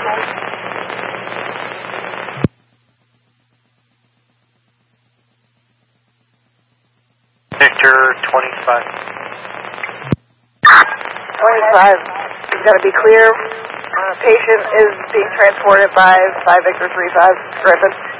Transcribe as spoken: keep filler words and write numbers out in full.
Victor twenty-five. twenty-five is going to be clear. Uh, patient is being transported by five Victor three five Griffin.